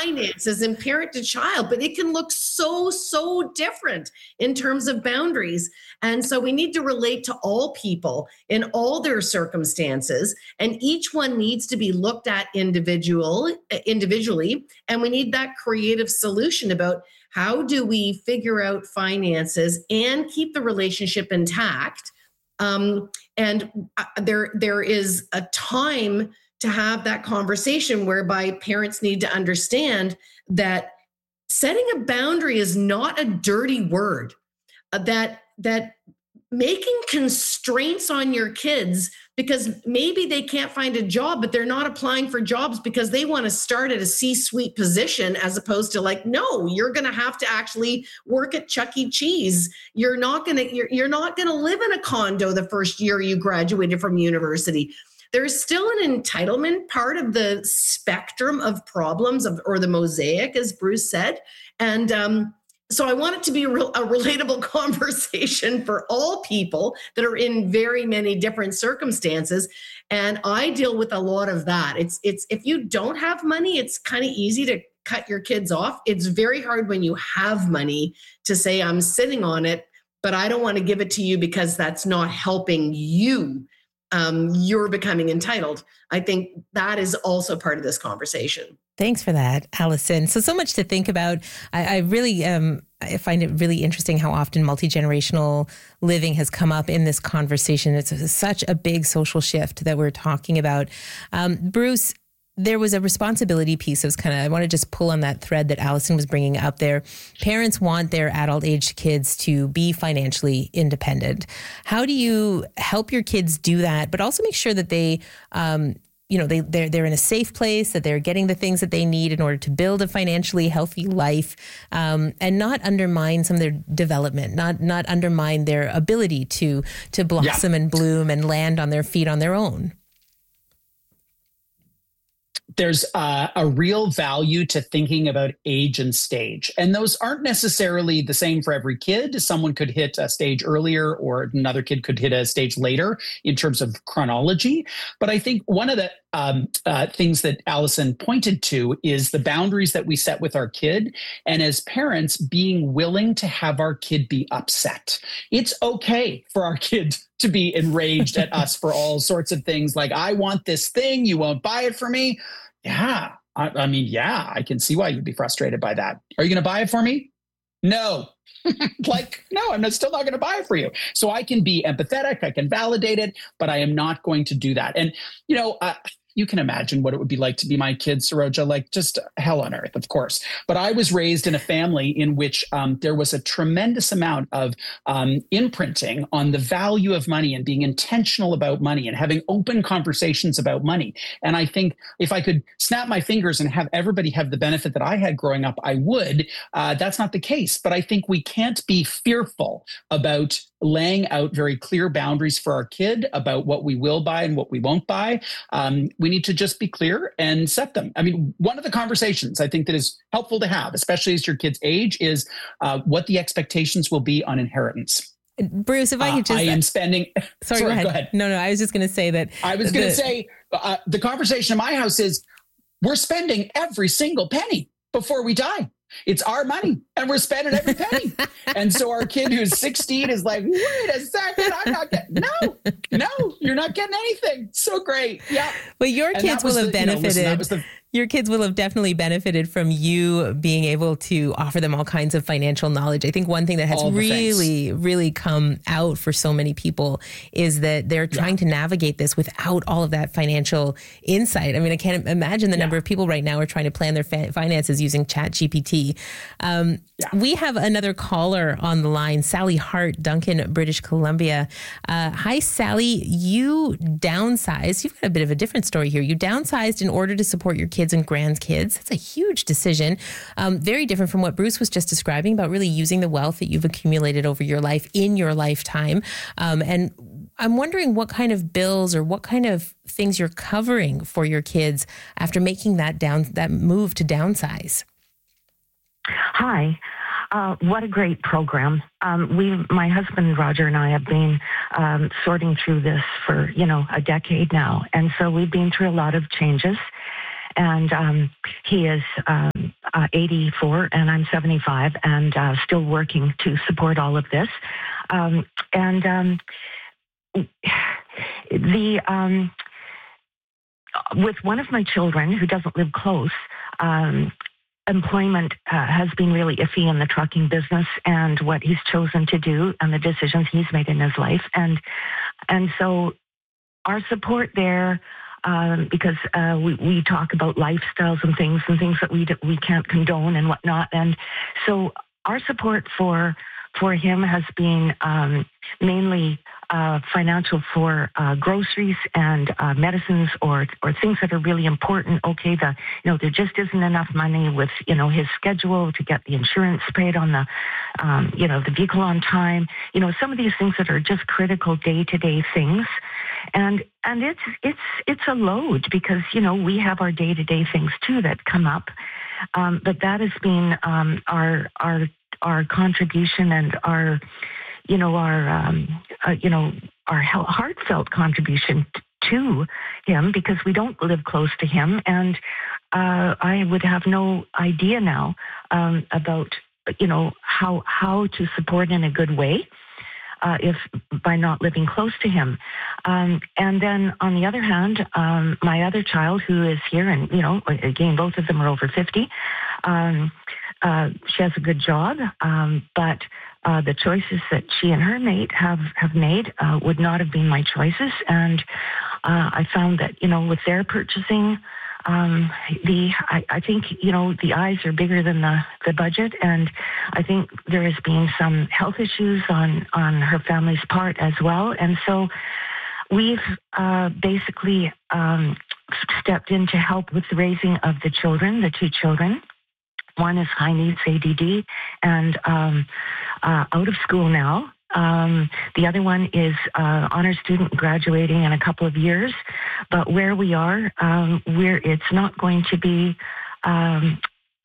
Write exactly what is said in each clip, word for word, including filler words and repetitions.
finances and parent to child, but it can look so, so different in terms of boundaries. And so we need to relate to all people in all their circumstances, and each one needs to be looked at individual, individually. And we need that creative solution about how do we figure out finances and keep the relationship intact. Um, and there, there is a time to have that conversation whereby parents need to understand that setting a boundary is not a dirty word, uh, that that making constraints on your kids because maybe they can't find a job, but they're not applying for jobs because they want to start at a C-suite position, as opposed to like, no, you're going to have to actually work at Chuck E. Cheese. You're not going to, you're, you're not going to live in a condo the first year you graduated from university. There's still an entitlement part of the spectrum of problems of, or the mosaic, as Bruce said. And, um, So I want it to be a, real, a relatable conversation for all people that are in very many different circumstances. And I deal with a lot of that. It's it's if you don't have money, it's kind of easy to cut your kids off. It's very hard when you have money to say, I'm sitting on it, but I don't want to give it to you because that's not helping you. Um, you're becoming entitled. I think that is also part of this conversation. Thanks for that, Allison. So, so much to think about. I, I really um, I find it really interesting how often multi-generational living has come up in this conversation. It's a, such a big social shift that we're talking about. Um, Bruce, there was a responsibility piece. It was kind of, I want to just pull on that thread that Allison was bringing up there. Parents want their adult aged kids to be financially independent. How do you help your kids do that, but also make sure that they, um, you know, they, they're, they're in a safe place, that they're getting the things that they need in order to build a financially healthy life, um, and not undermine some of their development, not, not undermine their ability to, to blossom yeah. and bloom and land on their feet on their own? There's uh, a real value to thinking about age and stage. And those aren't necessarily the same for every kid. Someone could hit a stage earlier or another kid could hit a stage later in terms of chronology. But I think one of the um, uh, things that Allison pointed to is the boundaries that we set with our kid. And as parents, being willing to have our kid be upset. It's okay for our kid to be enraged at us for all sorts of things like, I want this thing, you won't buy it for me. Yeah, I, I mean, yeah, I can see why you'd be frustrated by that. Are you going to buy it for me? No. Like, no, I'm not, still not going to buy it for you. So I can be empathetic, I can validate it, but I am not going to do that. And, you know, uh, you can imagine what it would be like to be my kid, Saroja, like just hell on earth, of course. But I was raised in a family in which um, there was a tremendous amount of um, imprinting on the value of money and being intentional about money and having open conversations about money. And I think if I could snap my fingers and have everybody have the benefit that I had growing up, I would. Uh, that's not the case. But I think we can't be fearful about laying out very clear boundaries for our kid about what we will buy and what we won't buy. Um, we need to just be clear and set them. I mean, one of the conversations I think that is helpful to have, especially as your kids age, is uh, what the expectations will be on inheritance. Bruce, if I could just... Uh, I am spending... Sorry, sorry go, ahead. go ahead. No, no, I was just going to say that... I was going to say, uh, the conversation in my house is, we're spending every single penny before we die. It's our money and we're spending every penny. And so our kid who's sixteen is like, wait a second, I'm not getting, no, no, you're not getting anything. So great. Yeah. But your and kids will have the, benefited. You know, listen, the, your kids will have definitely benefited from you being able to offer them all kinds of financial knowledge. I think one thing that has really, things. really come out for so many people is that they're trying yeah. to navigate this without all of that financial insight. I mean, I can't imagine the yeah. number of people right now are trying to plan their fa- finances using Chat G P T. Um, yeah. We have another caller on the line, Sally Hart, Duncan, British Columbia. Uh, hi, Sally. You downsized. You've got a bit of a different story here. You downsized in order to support your kids and grandkids. That's a huge decision. Um, very different from what Bruce was just describing about really using the wealth that you've accumulated over your life in your lifetime. Um, and I'm wondering what kind of bills or what kind of things you're covering for your kids after making that down that move to downsize. Hi. Uh, what a great program. Um, we, my husband Roger and I have been um, sorting through this for, you know, a decade now. And so we've been through a lot of changes. And um, he is um, uh, eighty-four and I'm seventy-five, and uh, still working to support all of this. Um, and um, the um, with one of my children who doesn't live close, um, employment uh, has been really iffy in the trucking business, and what he's chosen to do and the decisions he's made in his life. And and so our support there, um, because uh, we, we talk about lifestyles and things and things that we we can't condone and whatnot. And so our support for for him has been um, mainly uh, financial for uh, groceries and uh, medicines, or or things that are really important. Okay, the you know there just isn't enough money with you know his schedule to get the insurance paid on the um, you know the vehicle on time. You know some of these things that are just critical day to day things, and and it's it's it's a load, because you know we have our day to day things too that come up. Um, but that has been um, our our our contribution and our, you know, our, um, uh, you know, our heartfelt contribution t- to him, because we don't live close to him. And uh, I would have no idea now um, about, you know, how how to support in a good way uh, if by not living close to him. Um, and then on the other hand, um, my other child who is here, and, you know, again, both of them are over fifty. Um, Uh, she has a good job, um, but uh, the choices that she and her mate have, have made uh, would not have been my choices. And uh, I found that, you know, with their purchasing, um, the I, I think, you know, the eyes are bigger than the, the budget. And I think there has been some health issues on, on her family's part as well. And so we've uh, basically um, stepped in to help with the raising of the children, the two children. One is high needs A D D and um, uh, out of school now. Um, the other one is uh, honor student graduating in a couple of years. But where we are, um, we're, it's not going to be um,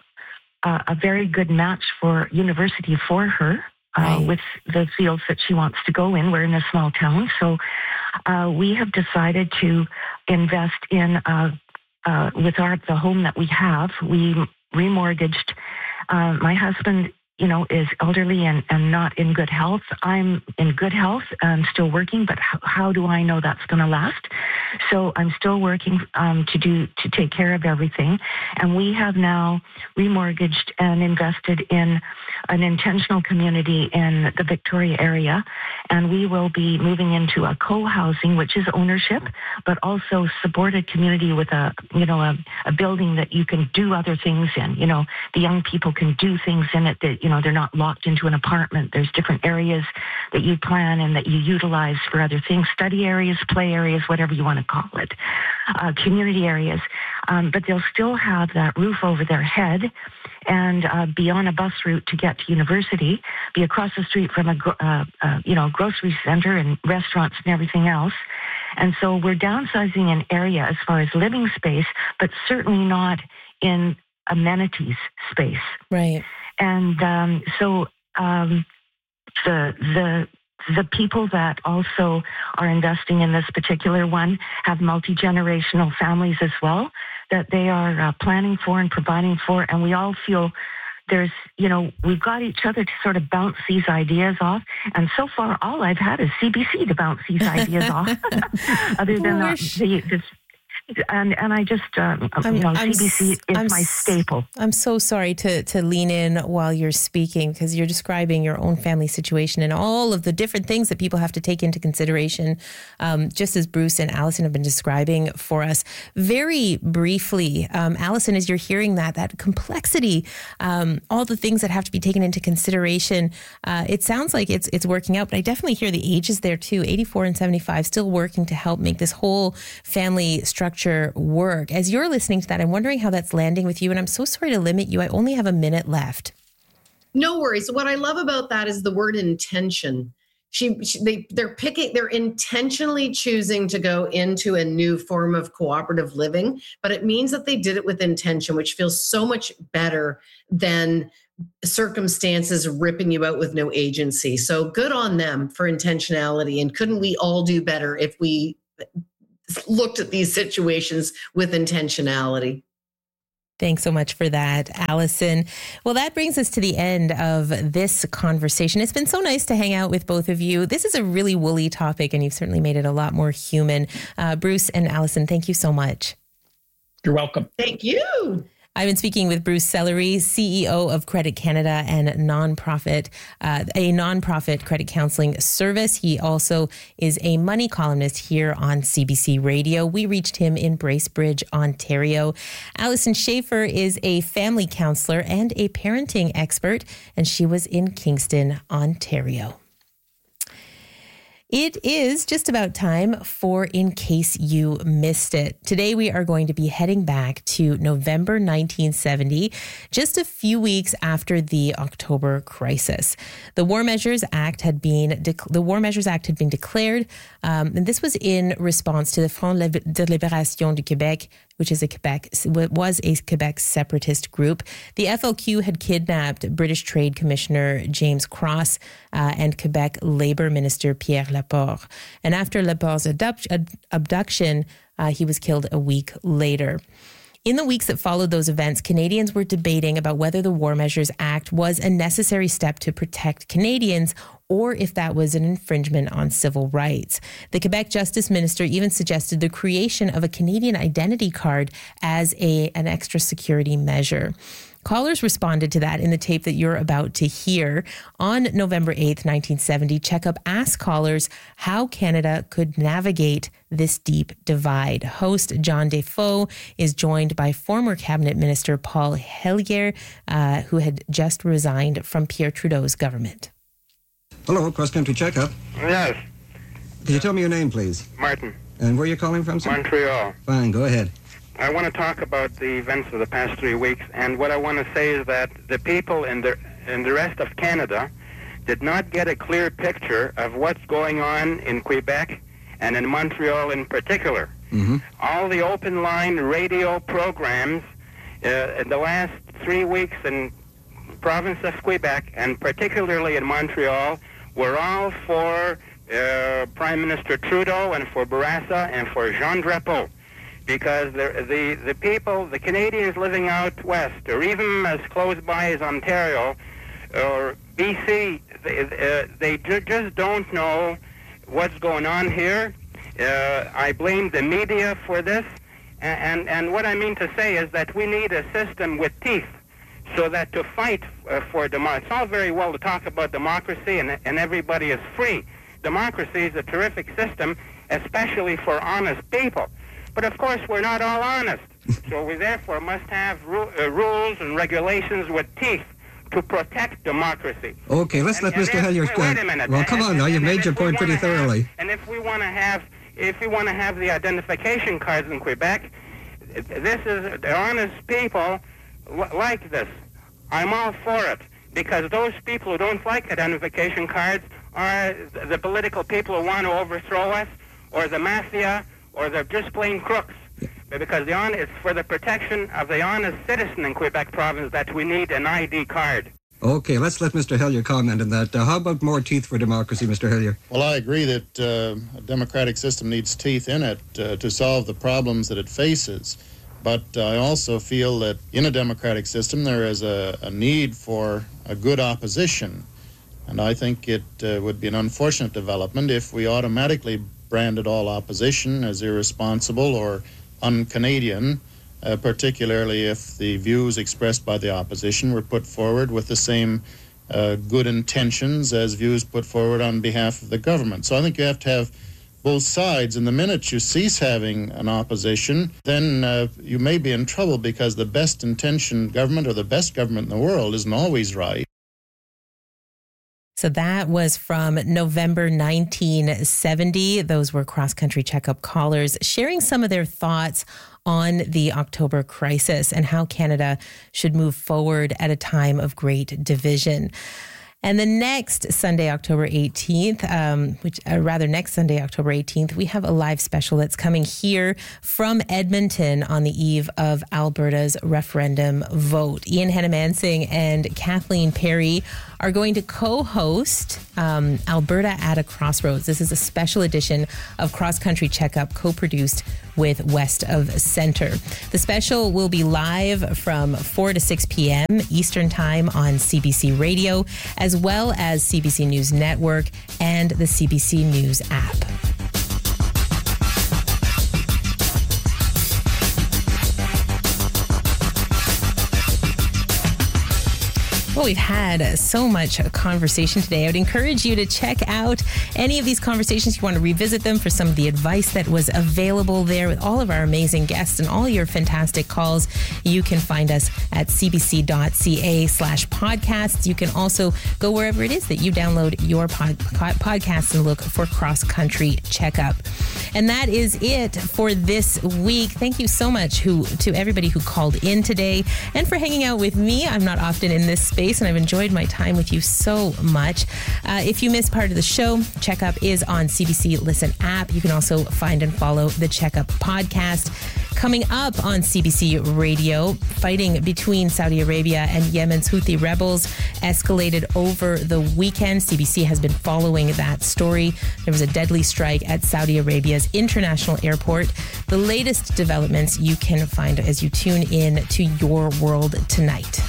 a, a very good match for university for her uh, right. with the fields that she wants to go in. We're in a small town. So uh, we have decided to invest in, uh, uh, with our the home that we have, we remortgaged. Uh, my husband, you know, is elderly and, and not in good health. I'm in good health. I'm still working, but how, how do I know that's going to last? So I'm still working um, to do to take care of everything. And we have now remortgaged and invested in an intentional community in the Victoria area. And we will be moving into a co-housing, which is ownership, but also supported community with a, you know, a, a building that you can do other things in. You know, the young people can do things in it that, you know, they're not locked into an apartment. There's different areas that you plan and that you utilize for other things, study areas, play areas, whatever you want to call it, uh, community areas. Um, but they'll still have that roof over their head and uh, be on a bus route to get to university, be across the street from a, uh, uh, you know, grocery center and restaurants and everything else. And so we're downsizing an area as far as living space, but certainly not in amenities space. Right. And um, so um, the the the people that also are investing in this particular one have multi-generational families as well that they are uh, planning for and providing for. And we all feel there's, you know, we've got each other to sort of bounce these ideas off. And so far, all I've had is C B C to bounce these ideas off, other than the, the, the And and I just, um, you know, I'm, C B C is I'm, my staple. I'm so sorry to to lean in while you're speaking, because you're describing your own family situation and all of the different things that people have to take into consideration, um, just as Bruce and Allison have been describing for us. Very briefly, um, Allison, as you're hearing that, that complexity, um, all the things that have to be taken into consideration, uh, it sounds like it's it's working out, but I definitely hear the ages there too, eighty-four and seventy-five, still working to help make this whole family structure work. As you're listening to that, I'm wondering how that's landing with you. And I'm so sorry to limit you. I only have a minute left. No worries. What I love about that is the word intention. She, she they, they're picking, they're intentionally choosing to go into a new form of cooperative living, but it means that they did it with intention, which feels so much better than circumstances ripping you out with no agency. So good on them for intentionality. And couldn't we all do better if we looked at these situations with intentionality? Thanks so much for that, Allison. Well, that brings us to the end of this conversation. It's been so nice to hang out with both of you. This is a really woolly topic, and you've certainly made it a lot more human. Uh, Bruce and Allison, thank you so much. You're welcome. Thank you. I've been speaking with Bruce Sellery, C E O of Credit Canada and nonprofit, uh, a nonprofit credit counseling service. He also is a money columnist here on C B C Radio. We reached him in Bracebridge, Ontario. Allison Schaefer is a family counselor and a parenting expert, and she was in Kingston, Ontario. It is just about time for In Case You Missed It. Today, we are going to be heading back to November nineteen seventy, just a few weeks after the October crisis. The War Measures Act had been de- the War Measures Act had been declared, um, and this was in response to the Front de Libération du Québec, which is a Quebec was a Quebec separatist group. The F L Q had kidnapped British Trade Commissioner James Cross uh, and Quebec Labour Minister Pierre Laporte. And after Laporte's abduct- abduction, uh, he was killed a week later. In the weeks that followed those events, Canadians were debating about whether the War Measures Act was a necessary step to protect Canadians or if that was an infringement on civil rights. The Quebec Justice Minister even suggested the creation of a Canadian identity card as a, an extra security measure. Callers responded to that in the tape that you're about to hear. On November eighth, nineteen seventy, Checkup asked callers how Canada could navigate this deep divide. Host John Defoe is joined by former Cabinet Minister Paul Hellyer, uh, who had just resigned from Pierre Trudeau's government. Hello, Cross Country Checkup. Yes. Can you tell me your name, please? Martin. And where are you calling from, sir? Montreal. Fine, go ahead. I want to talk about the events of the past three weeks, and what I want to say is that the people in the in the rest of Canada did not get a clear picture of what's going on in Quebec and in Montreal in particular. Mm-hmm. All the open line radio programs uh, in the last three weeks in province of Quebec, and particularly in Montreal, were all for uh, Prime Minister Trudeau and for Bourassa and for Jean Drapeau. Because the, the the people, the Canadians living out west, or even as close by as Ontario or B C, they, uh, they ju- just don't know what's going on here. Uh, I blame the media for this, and, and and what I mean to say is that we need a system with teeth, so that to fight uh, for democracy, it's all very well to talk about democracy and and everybody is free. Democracy is a terrific system, especially for honest people. But of course, we're not all honest. So we therefore must have ru- uh, rules and regulations with teeth to protect democracy. Okay, let's and, let and Mister if, Hellyer... Wait, wait a minute. Well, come and, on now, you've made your point pretty have, thoroughly. And if we want to have, if we want to have the identification cards in Quebec, this is the honest people l- like this. I'm all for it, because those people who don't like identification cards are the political people who want to overthrow us, or the mafia, or they're just plain crooks. Yeah. Because the on, it's for the protection of the honest citizen in Quebec province that we need an I D card. Okay, let's let Mister Hellyer comment on that. Uh, how about more teeth for democracy, Mister Hellyer? Well, I agree that uh, a democratic system needs teeth in it uh, to solve the problems that it faces. But uh, I also feel that in a democratic system there is a, a need for a good opposition. And I think it uh, would be an unfortunate development if we automatically branded all opposition as irresponsible or un-Canadian, uh, particularly if the views expressed by the opposition were put forward with the same uh, good intentions as views put forward on behalf of the government. So I think you have to have both sides, and the minute you cease having an opposition, then uh, you may be in trouble, because the best intentioned government or the best government in the world isn't always right. So that was from November nineteen seventy. Those were Cross Country Checkup callers sharing some of their thoughts on the October crisis and how Canada should move forward at a time of great division. And the next Sunday, October eighteenth, um, which uh, rather next Sunday, October eighteenth, we have a live special that's coming here from Edmonton on the eve of Alberta's referendum vote. Ian Hannah-Mansing and Kathleen Perry are going to co-host um, Alberta at a Crossroads. This is a special edition of Cross Country Checkup, co-produced with West of Centre. The special will be live from four to six p.m. Eastern Time on C B C Radio, as well as C B C News Network and the C B C News app. Well, we've had so much conversation today. I would encourage you to check out any of these conversations. You want to revisit them for some of the advice that was available there with all of our amazing guests and all your fantastic calls. You can find us at cbc.ca slash podcasts. You can also go wherever it is that you download your pod, podcasts and look for Cross Country Checkup. And that is it for this week. Thank you so much who to everybody who called in today and for hanging out with me. I'm not often in this space, and I've enjoyed my time with you so much. Uh, if you missed part of the show, Checkup is on C B C Listen app. You can also find and follow the Checkup podcast. Coming up on C B C Radio, fighting between Saudi Arabia and Yemen's Houthi rebels escalated over the weekend. C B C has been following that story. There was a deadly strike at Saudi Arabia's international airport. The latest developments you can find as you tune in to Your World Tonight.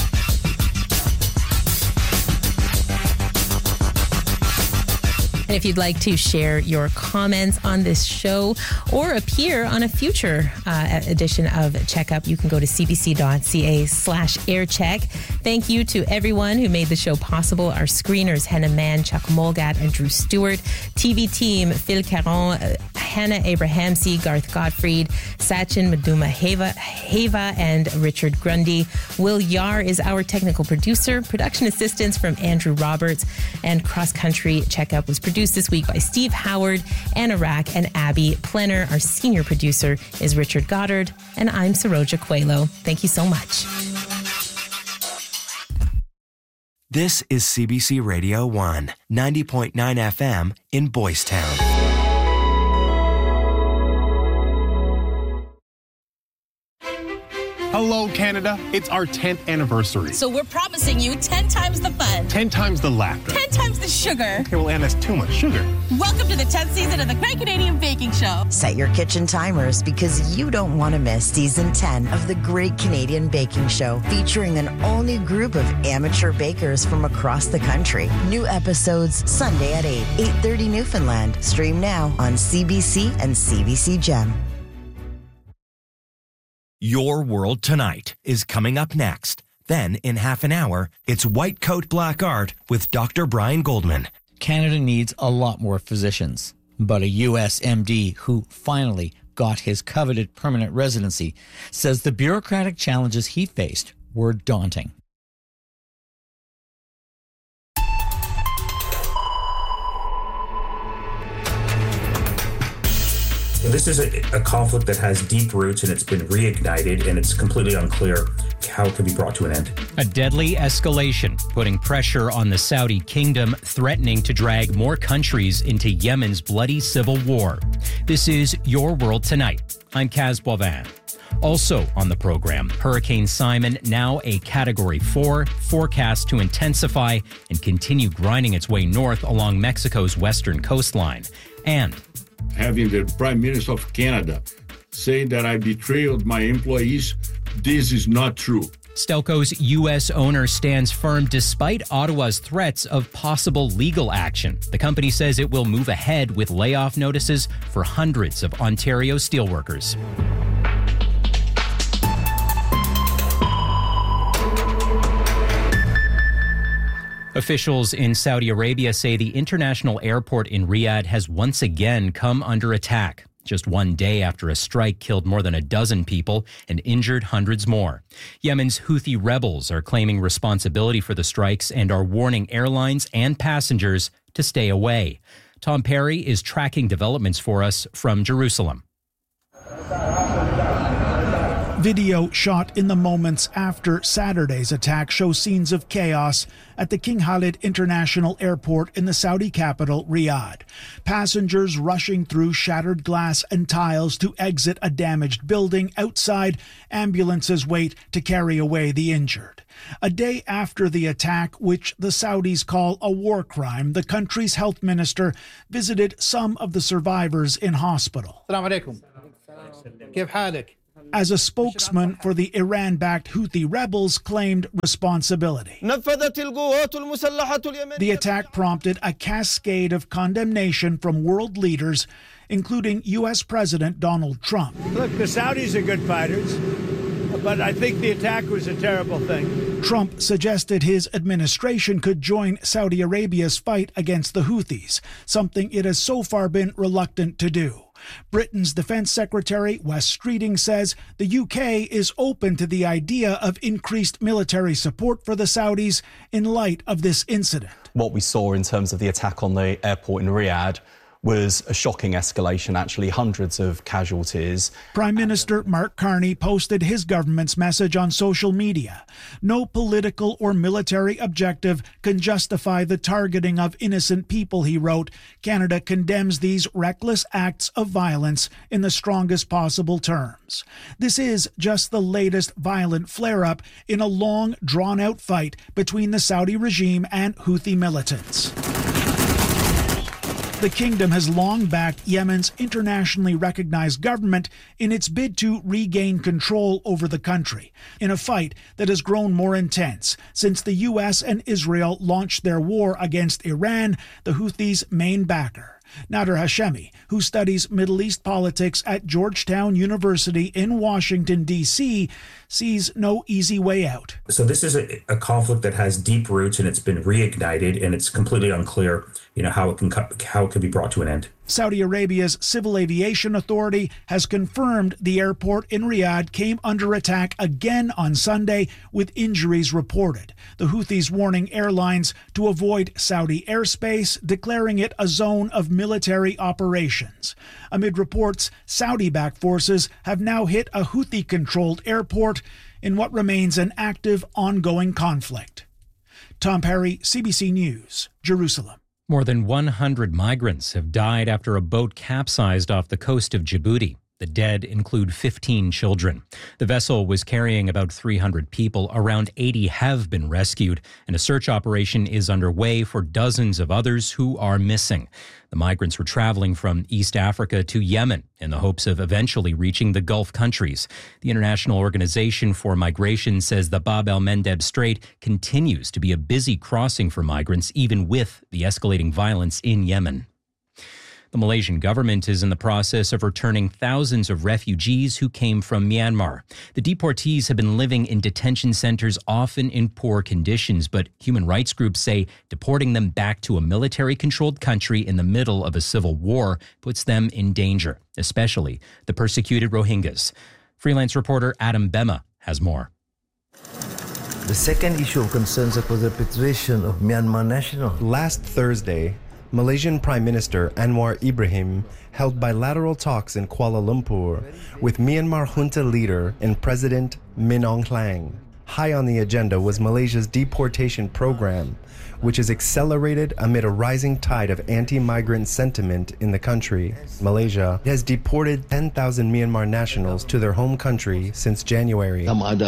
And if you'd like to share your comments on this show or appear on a future uh, edition of Checkup, you can go to cbc.ca slash aircheck. Thank you to everyone who made the show possible. Our screeners, Hannah Mann, Chuck Molgat, and Drew Stewart. T V team, Phil Caron, uh, Hannah Abrahamsey, Garth Gottfried, Sachin Maduma Heva, Heva, and Richard Grundy. Will Yar is our technical producer. Production assistance from Andrew Roberts. And Cross Country Checkup was produced this week by Steve Howard, Anna Rack, and Abby Plenner. Our senior producer is Richard Goddard, and I'm Saroja Coelho. Thank you so much. This is C B C Radio one, ninety point nine F M in Boys Town. Hello, Canada. It's our tenth anniversary. So we're promising you ten times the fun. ten times the laughter. ten times the sugar. Okay, well, Anne, that's too much sugar. Welcome to the tenth season of the Great Canadian Baking Show. Set your kitchen timers because you don't want to miss season ten of the Great Canadian Baking Show, featuring an all-new group of amateur bakers from across the country. New episodes Sunday at eight, eight thirty Newfoundland. Stream now on C B C and C B C Gem. Your World Tonight is coming up next. Then, in half an hour, it's White Coat Black Art with Doctor Brian Goldman. Canada needs a lot more physicians, but a U S M D who finally got his coveted permanent residency says the bureaucratic challenges he faced were daunting. This is a, a conflict that has deep roots and it's been reignited, and it's completely unclear how it can be brought to an end. A deadly escalation, putting pressure on the Saudi kingdom, threatening to drag more countries into Yemen's bloody civil war. This is Your World Tonight. I'm Kaz Boivin. Also on the program, Hurricane Simon, now a Category four, forecast to intensify and continue grinding its way north along Mexico's western coastline. And having the Prime Minister of Canada say that I betrayed my employees, this is not true. Stelco's U S owner stands firm despite Ottawa's threats of possible legal action. The company says it will move ahead with layoff notices for hundreds of Ontario steelworkers. Officials in Saudi Arabia say the international airport in Riyadh has once again come under attack, just one day after a strike killed more than a dozen people and injured hundreds more. Yemen's Houthi rebels are claiming responsibility for the strikes and are warning airlines and passengers to stay away. Tom Perry is tracking developments for us from Jerusalem. Video shot in the moments after Saturday's attack shows scenes of chaos at the King Khalid International Airport in the Saudi capital, Riyadh. Passengers rushing through shattered glass and tiles to exit a damaged building. Outside, ambulances wait to carry away the injured. A day after the attack, which the Saudis call a war crime, the country's health minister visited some of the survivors in hospital. As a spokesman for the Iran-backed Houthi rebels claimed responsibility. The attack prompted a cascade of condemnation from world leaders, including U S President Donald Trump. Look, the Saudis are good fighters, but I think the attack was a terrible thing. Trump suggested his administration could join Saudi Arabia's fight against the Houthis, something it has so far been reluctant to do. Britain's Defense Secretary Wes Streeting says the U K is open to the idea of increased military support for the Saudis in light of this incident. What we saw in terms of the attack on the airport in Riyadh was a shocking escalation, actually hundreds of casualties. Prime Minister Mark Carney posted his government's message on social media. No political or military objective can justify the targeting of innocent people, he wrote. Canada condemns these reckless acts of violence in the strongest possible terms. This is just the latest violent flare-up in a long, drawn-out fight between the Saudi regime and Houthi militants. The kingdom has long backed Yemen's internationally recognized government in its bid to regain control over the country, in a fight that has grown more intense since the U S and Israel launched their war against Iran, the Houthis' main backer. Nader Hashemi, who studies Middle East politics at Georgetown University in Washington, D C, sees no easy way out. So this is a, a conflict that has deep roots and it's been reignited, and it's completely unclear, you know, how it can how it can be brought to an end. Saudi Arabia's Civil Aviation Authority has confirmed the airport in Riyadh came under attack again on Sunday, with injuries reported. The Houthis warning airlines to avoid Saudi airspace, declaring it a zone of military operations. Amid reports, Saudi-backed forces have now hit a Houthi-controlled airport in what remains an active, ongoing conflict. Tom Perry, C B C News, Jerusalem. More than one hundred migrants have died after a boat capsized off the coast of Djibouti. The dead include fifteen children. The vessel was carrying about three hundred people. Around eighty have been rescued, and a search operation is underway for dozens of others who are missing. The migrants were traveling from East Africa to Yemen in the hopes of eventually reaching the Gulf countries. The International Organization for Migration says the Bab el-Mandeb Strait continues to be a busy crossing for migrants, even with the escalating violence in Yemen. The Malaysian government is in the process of returning thousands of refugees who came from Myanmar. The deportees have been living in detention centers, often in poor conditions, but human rights groups say deporting them back to a military-controlled country in the middle of a civil war puts them in danger, especially the persecuted Rohingyas. Freelance reporter Adam Bema has more. The second issue of concern is the repatriation of Myanmar nationals. Last Thursday, Malaysian Prime Minister Anwar Ibrahim held bilateral talks in Kuala Lumpur with Myanmar junta leader and President Min Aung Hlaing. High on the agenda was Malaysia's deportation program, which is accelerated amid a rising tide of anti-migrant sentiment in the country. Malaysia has deported ten thousand Myanmar nationals to their home country since January.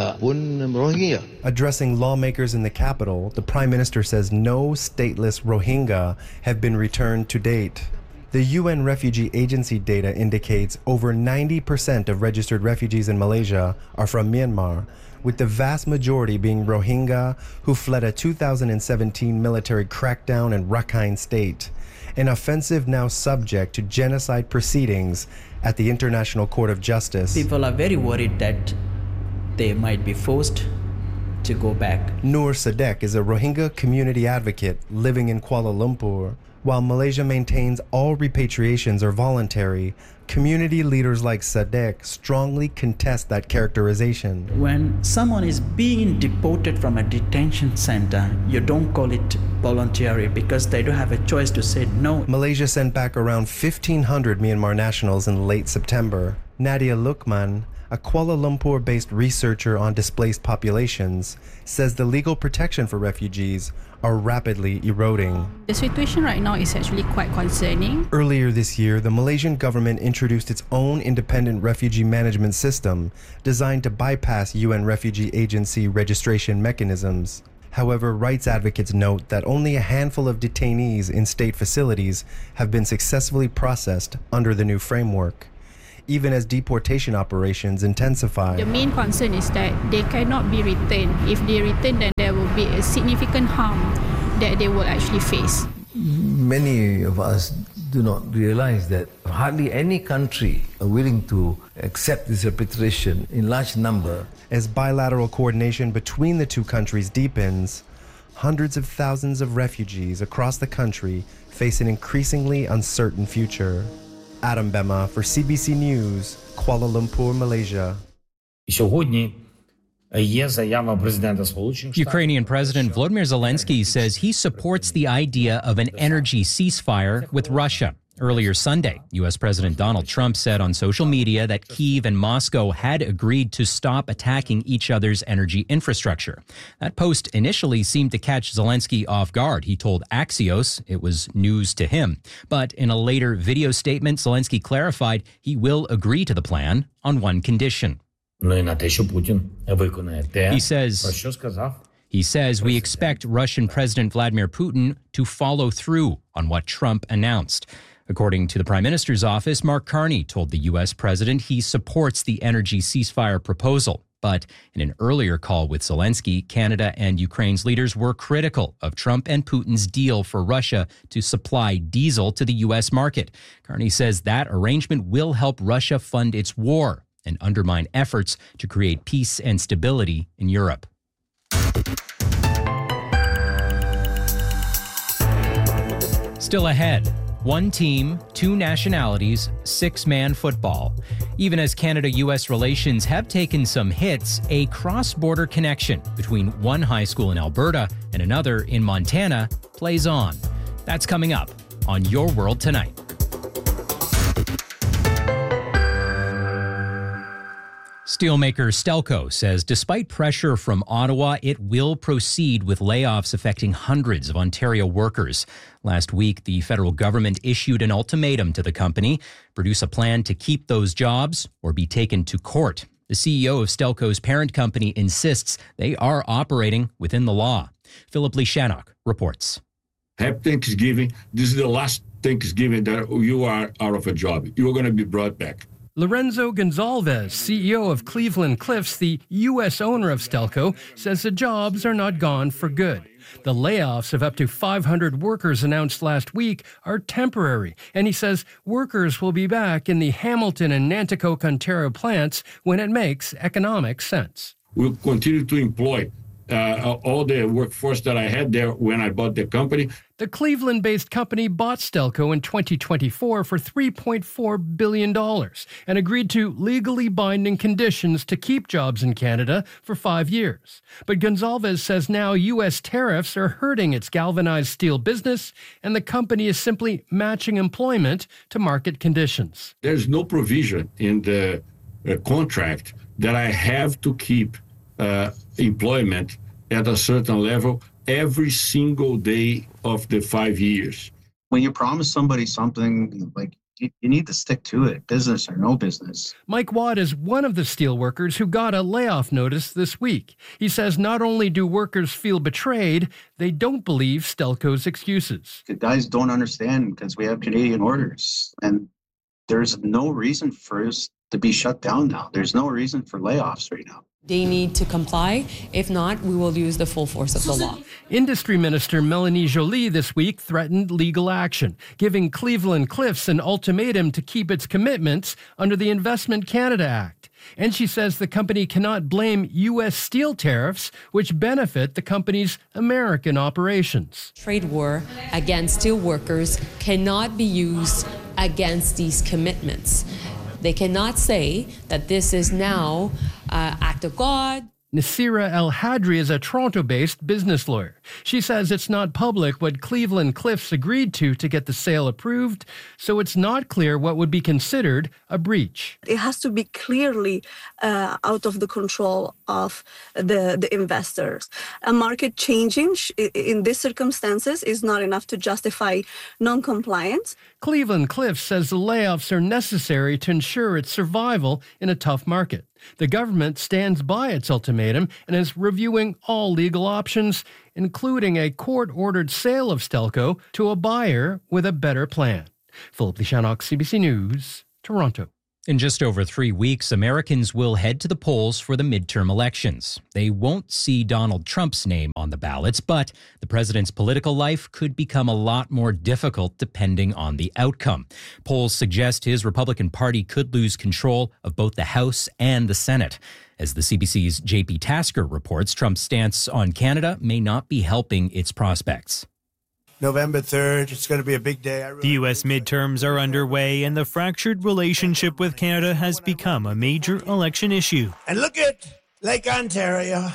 Addressing lawmakers in the capital, the Prime Minister says no stateless Rohingya have been returned to date. The U N Refugee Agency data indicates over ninety percent of registered refugees in Malaysia are from Myanmar, with the vast majority being Rohingya who fled a two thousand seventeen military crackdown in Rakhine State, an offensive now subject to genocide proceedings at the International Court of Justice. People are very worried that they might be forced to go back. Noor Sadek is a Rohingya community advocate living in Kuala Lumpur. While Malaysia maintains all repatriations are voluntary, community leaders like Sadek strongly contest that characterization. When someone is being deported from a detention center, you don't call it voluntary because they don't have a choice to say no. Malaysia sent back around fifteen hundred Myanmar nationals in late September. Nadia Lukman, a Kuala Lumpur-based researcher on displaced populations, says the legal protection for refugees are rapidly eroding. The situation right now is actually quite concerning. Earlier this year, the Malaysian government introduced its own independent refugee management system designed to bypass U N Refugee Agency registration mechanisms. However, rights advocates note that only a handful of detainees in state facilities have been successfully processed under the new framework, even as deportation operations intensify. The main concern is that they cannot be retained. If they retain, then there will be a significant harm that they will actually face. Many of us do not realize that hardly any country are willing to accept this repatriation in large number. As bilateral coordination between the two countries deepens, hundreds of thousands of refugees across the country face an increasingly uncertain future. Adam Bema for C B C News, Kuala Lumpur, Malaysia. Ukrainian President Volodymyr Zelensky says he supports the idea of an energy ceasefire with Russia. Earlier Sunday, U S President Donald Trump said on social media that Kyiv and Moscow had agreed to stop attacking each other's energy infrastructure. That post initially seemed to catch Zelensky off guard. He told Axios it was news to him. But in a later video statement, Zelensky clarified he will agree to the plan on one condition. He says, he says we expect Russian President Vladimir Putin to follow through on what Trump announced. According to the Prime Minister's office, Mark Carney told the U S president he supports the energy ceasefire proposal. But in an earlier call with Zelensky, Canada and Ukraine's leaders were critical of Trump and Putin's deal for Russia to supply diesel to the U S market. Carney says that arrangement will help Russia fund its war and undermine efforts to create peace and stability in Europe. Still ahead, one team, two nationalities, six-man football. Even as Canada-U S relations have taken some hits, a cross-border connection between one high school in Alberta and another in Montana plays on. That's coming up on Your World Tonight. Steelmaker Stelco says despite pressure from Ottawa, it will proceed with layoffs affecting hundreds of Ontario workers. Last week, the federal government issued an ultimatum to the company, produce a plan to keep those jobs or be taken to court. The C E O of Stelco's parent company insists they are operating within the law. Philip Lishanok reports. Happy Thanksgiving. This is the last Thanksgiving that you are out of a job. You are going to be brought back. Lorenzo Gonzalez, C E O of Cleveland Cliffs, the U S owner of Stelco, says the jobs are not gone for good. The layoffs of up to five hundred workers announced last week are temporary, and he says workers will be back in the Hamilton and Nanticoke, Ontario plants when it makes economic sense. We'll continue to employ uh, all the workforce that I had there when I bought the company. The Cleveland-based company bought Stelco in twenty twenty-four for three point four billion dollars and agreed to legally binding conditions to keep jobs in Canada for five years. But Gonzalez says now U S tariffs are hurting its galvanized steel business, and the company is simply matching employment to market conditions. There's no provision in the uh, contract that I have to keep uh, employment at a certain level every single day of the five years. When you promise somebody something, like you, you need to stick to it, business or no business. Mike Watt is one of the steelworkers who got a layoff notice this week. He says not only do workers feel betrayed, they don't believe Stelco's excuses. The guys don't understand because we have Canadian orders, and there's no reason for us to be shut down now. There's no reason for layoffs right now. They need to comply. If not, we will use the full force of the law. Industry Minister Melanie Joly this week threatened legal action, giving Cleveland Cliffs an ultimatum to keep its commitments under the Investment Canada Act. And she says the company cannot blame U S steel tariffs, which benefit the company's American operations. Trade war against steel workers cannot be used against these commitments. They cannot say that this is now uh, act of God. Nasira El-Hadri is a Toronto-based business lawyer. She says it's not public what Cleveland Cliffs agreed to to get the sale approved, so it's not clear what would be considered a breach. It has to be clearly uh, out of the control of the, the investors. A market changing in these circumstances is not enough to justify non-compliance. Cleveland Cliffs says the layoffs are necessary to ensure its survival in a tough market. The government stands by its ultimatum and is reviewing all legal options, including a court-ordered sale of Stelco to a buyer with a better plan. Philip Lishanok, C B C News, Toronto. In just over three weeks, Americans will head to the polls for the midterm elections. They won't see Donald Trump's name on the ballots, but the president's political life could become a lot more difficult depending on the outcome. Polls suggest his Republican Party could lose control of both the House and the Senate. As the C B C's J P Tasker reports, Trump's stance on Canada may not be helping its prospects. November third, it's going to be a big day. Really the U S midterms are underway, and the fractured relationship with Canada has become a major election issue. And look at Lake Ontario.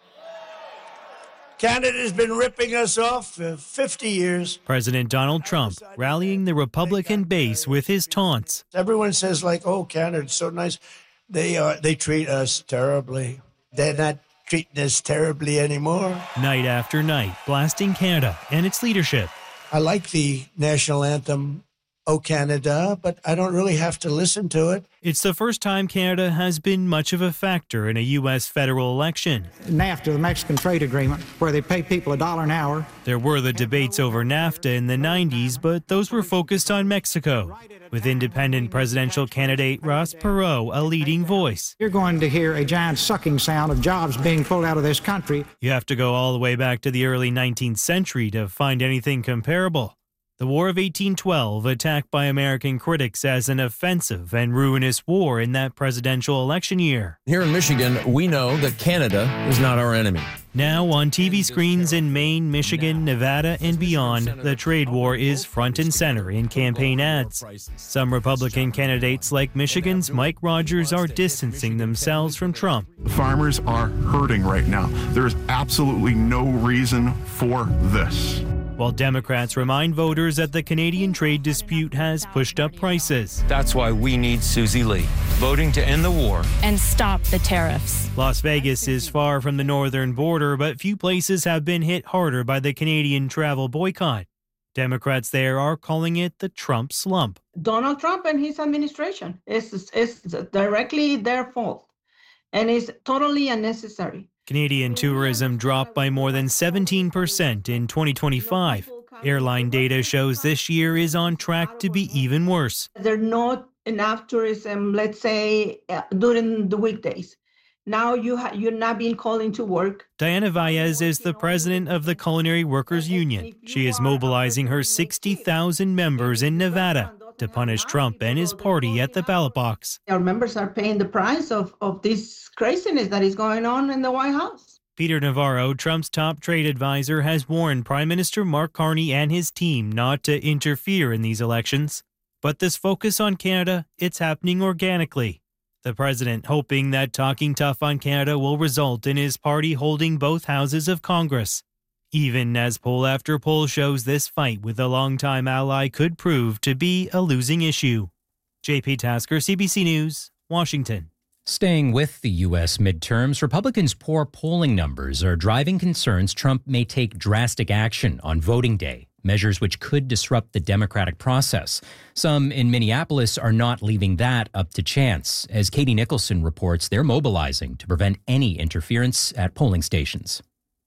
Canada's been ripping us off for fifty years. President Donald Trump rallying the Republican base with his taunts. Everyone says, like, oh, Canada's so nice. They are. They treat us terribly. They're not treating us terribly anymore. Night after night, blasting Canada and its leadership. I like the national anthem, O Canada, but I don't really have to listen to it. It's the first time Canada has been much of a factor in a U S federal election. NAFTA, the Mexican trade agreement, where they pay people a dollar an hour. There were the debates over NAFTA in the nineties, but those were focused on Mexico, with independent presidential candidate Ross Perot a leading voice. You're going to hear a giant sucking sound of jobs being pulled out of this country. You have to go all the way back to the early nineteenth century to find anything comparable. The War of eighteen twelve, attacked by American critics as an offensive and ruinous war in that presidential election year. Here in Michigan, we know that Canada is not our enemy. Now on T V screens in Maine, Michigan, Nevada, and beyond, the trade war is front and center in campaign ads. Some Republican candidates like Michigan's Mike Rogers are distancing themselves from Trump. Farmers are hurting right now. There is absolutely no reason for this. While Democrats remind voters that the Canadian trade dispute has pushed up prices. That's why we need Susie Lee, voting to end the war and stop the tariffs. Las Vegas is far from the northern border, but few places have been hit harder by the Canadian travel boycott. Democrats there are calling it the Trump slump. Donald Trump and his administration is is directly their fault, and is totally unnecessary. Canadian tourism dropped by more than seventeen percent in twenty twenty-five. Airline data shows this year is on track to be even worse. There's not enough tourism, let's say, uh, during the weekdays. Now you ha- you're not being called into work. Diana Valles is the president of the Culinary Workers Union. She is mobilizing her sixty thousand members in Nevada to punish Trump and his party at the ballot box. Our members are paying the price of, of this craziness that is going on in the White House. Peter Navarro, Trump's top trade advisor, has warned Prime Minister Mark Carney and his team not to interfere in these elections. But this focus on Canada, it's happening organically. The president hoping that talking tough on Canada will result in his party holding both houses of Congress. Even as poll after poll shows this fight with a longtime ally could prove to be a losing issue. J P Tasker, C B C News, Washington. Staying with the U S midterms, Republicans' poor polling numbers are driving concerns Trump may take drastic action on voting day, measures which could disrupt the democratic process. Some in Minneapolis are not leaving that up to chance. As Katie Nicholson reports, they're mobilizing to prevent any interference at polling stations.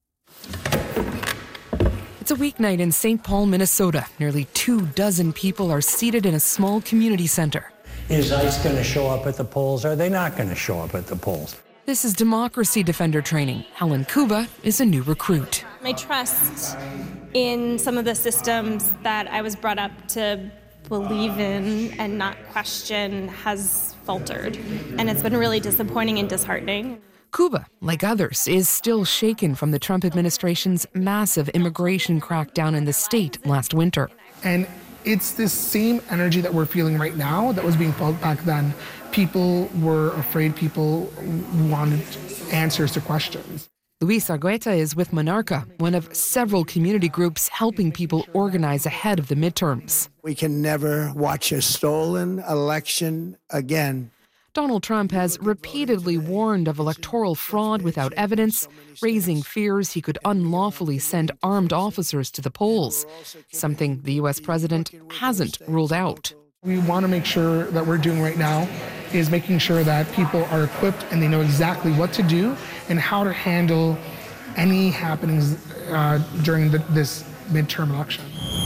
It's a weeknight in Saint Paul, Minnesota. Nearly two dozen people are seated in a small community center. Is ICE going to show up at the polls? Or are they not going to show up at the polls? This is Democracy Defender training. Helen Kuba is a new recruit. My trust in some of the systems that I was brought up to believe in and not question has faltered. And it's been really disappointing and disheartening. Kuba, like others, is still shaken from the Trump administration's massive immigration crackdown in the state last winter. And It's this same energy that we're feeling right now that was being felt back then. People were afraid, people wanted answers to questions. Luis Argueta is with Monarca, one of several community groups helping people organize ahead of the midterms. We can never watch a stolen election again. Donald Trump has repeatedly warned of electoral fraud without evidence, raising fears he could unlawfully send armed officers to the polls, something the U S president hasn't ruled out. We want to make sure that we're doing right now is making sure that people are equipped and they know exactly what to do and how to handle any happenings uh, during the, this midterm election.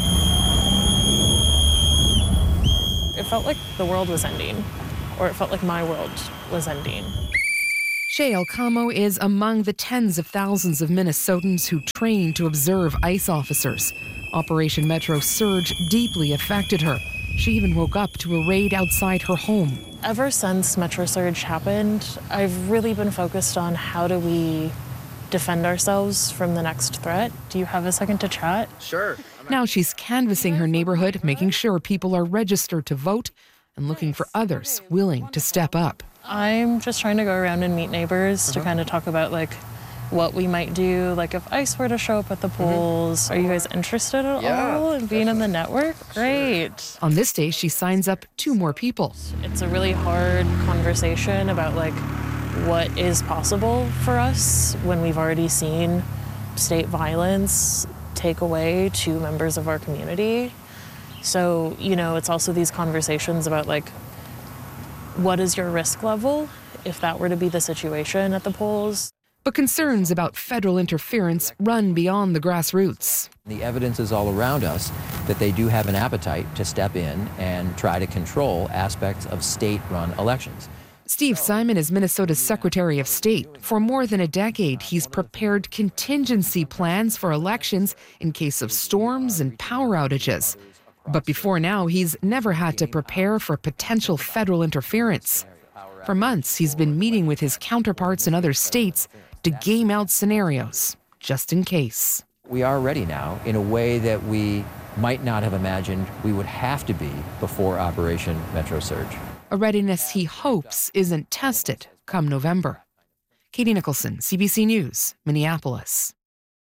It felt like the world was ending, or it felt like my world was ending. Shay Alcamo is among the tens of thousands of Minnesotans who train to observe ICE officers. Operation Metro Surge deeply affected her. She even woke up to a raid outside her home. Ever since Metro Surge happened, I've really been focused on how do we defend ourselves from the next threat. Do you have a second to chat? Sure. Now she's canvassing her neighborhood, making sure people are registered to vote and looking for others willing to step up. I'm just trying to go around and meet neighbors uh-huh. to kind of talk about like what we might do, like if ICE were to show up at the polls. Mm-hmm. Are you guys interested at yeah, all in being definitely. in the network? Great. Sure. On this day, she signs up two more people. It's a really hard conversation about like what is possible for us when we've already seen state violence take away two members of our community. So, you know, it's also these conversations about like, what is your risk level if that were to be the situation at the polls? But concerns about federal interference run beyond the grassroots. The evidence is all around us that they do have an appetite to step in and try to control aspects of state-run elections. Steve Simon is Minnesota's Secretary of State. For more than a decade, he's prepared contingency plans for elections in case of storms and power outages. But before now, he's never had to prepare for potential federal interference. For months, he's been meeting with his counterparts in other states to game out scenarios, just in case. We are ready now in a way that we might not have imagined we would have to be before Operation Metro Surge. A readiness he hopes isn't tested come November. Katie Nicholson, C B C News, Minneapolis.